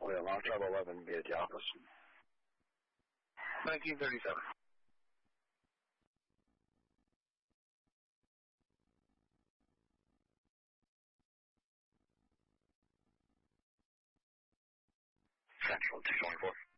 clear. Long Travel 11 via Diablos. 1937. Central 224.